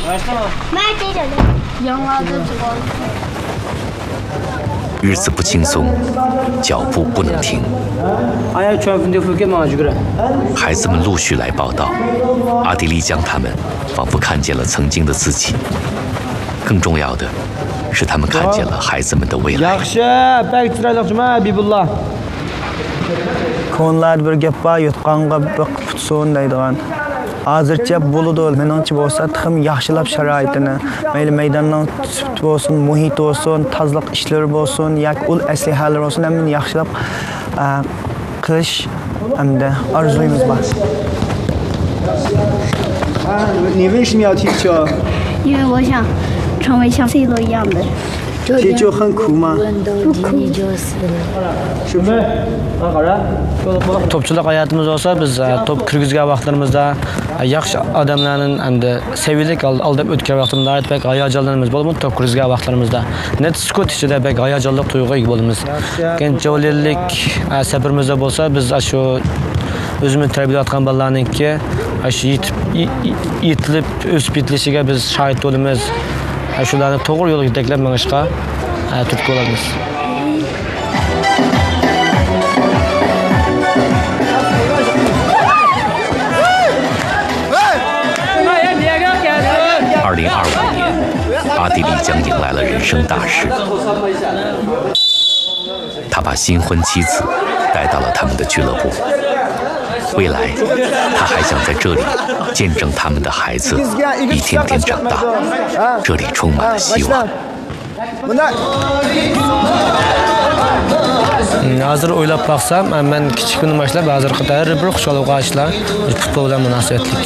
日子不轻松，脚步不能停。孩子们陆续来报道，阿迪丽江他们仿佛看见了曾经的自己。更重要的是，他们看见了孩子们的未来。 Hozircha bo'ladi, meningcha bo'lsa, ham yaxshilab sharoitini, mayli maydonning bo'lsin, muhit bo'lsin, tozalik ishlari bo'lsin, yoki ul aslihalar bo'lsin, hammasini yaxshilab qilish hamda orzuyimiz bor. 你为什么要踢球？ 因为我想成为像 C 罗一样的。 踢球很苦吗？ 不苦。 是不是？ Topchilik hayotimiz bo'lsa, biz top kirgizgan vaqtlarimizda yaxshi odamlarning hamda sevilik aldab o'tgan vaqtimizda aytmak hayajonlarimiz bo'lib, top kirgizgan vaqtlarimizda net sukut ichida bek hayajonli tuyg'uga ega bo'lamiz. Keyin javohirlik safirimizda bo'lsa, biz shu o'zimiz tarbiyalayotgan bolalarningki shu yetilib o'sib yetilishiga biz shohid bo'lamiz. Shularni to'g'ri yo'lga yetaklab mangishga turtki bo'lamiz. 阿迪丽江迎来了人生大事，他把新婚妻子带到了他们的俱乐部。未来，他还想在这里见证他们的孩子一天天长大。这里充满了希望。 Hozir o'ylab baxsam, men kichikni boshlab hozir qator bir xushalik ashlar futbol bilan munosabatlik.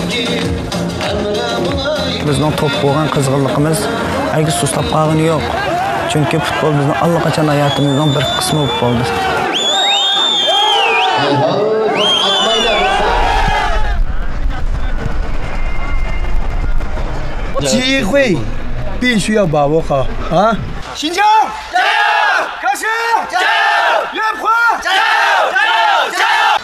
Bizning top bo'lgan qizg'inligimiz aygi sustab qolgani yo'q. Chunki futbol bizning allaqachon hayotimizning bir qismi bo'lib qoldi. 机会必须要把握好啊！新疆加油！开始加油！岳坡加油！加油！加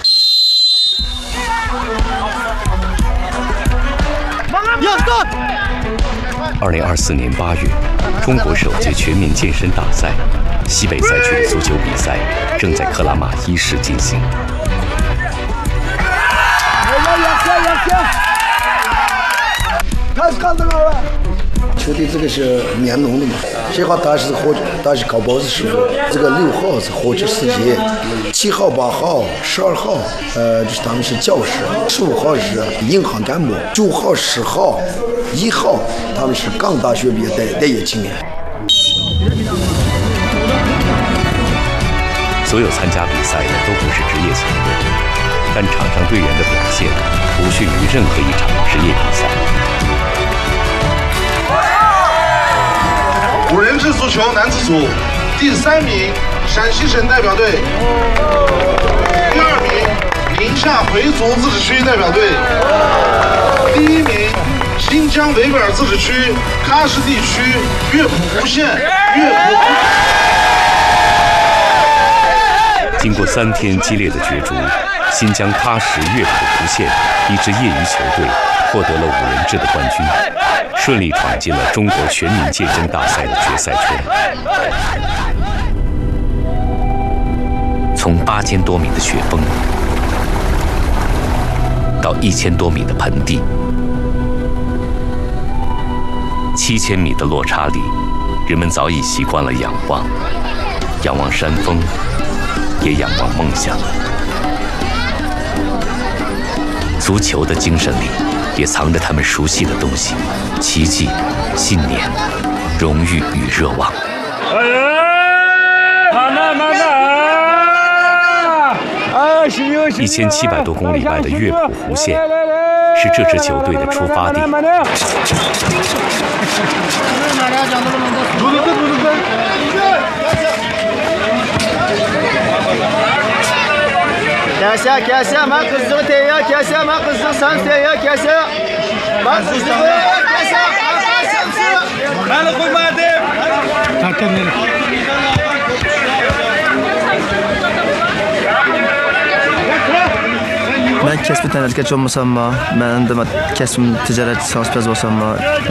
油 ！2024年8月，中国首届全民健身大赛西北赛区的足球比赛正在克拉玛依市进行。 开始看这个。球队这个是棉农的嘛，7号他是搞包子师傅，这个6号是火车司机，7号、8号、12号，就是他们是教师，15号是银行干部，9号、10号、1号他们是刚大学毕业待业青年。 所有参加比赛的都不是职业球队，但场上队员的表现不逊于任何一场职业比赛。 5人制足球男子组第3名陕西省代表队，第2名宁夏回族自治区代表队，第1名新疆维吾尔自治区喀什地区乐谱湖县乐谱。 经过3天激烈的角逐，新疆喀什乐谱湖县一支业余球队获得了5人制的冠军，顺利闯进了中国全民健身大赛的决赛圈。从8000多米的雪峰到1000多米的盆地，7000米的落差里，人们早已习惯了仰望山峰，也仰望梦想。足球的精神里也藏着他们熟悉的东西：奇迹、信念、荣誉与热望。1700多公里外的乐谱湖县是这支球队的出发地。 Kese, ben kızdığı teyya, kese, ben kızdığı sen teyya, kese. Ben kızdığı kese, ben koymadım. Ben kesbi tənədkəç olmasam mı, mənim də kəsbim ticarət sanspiyaz olsam mı,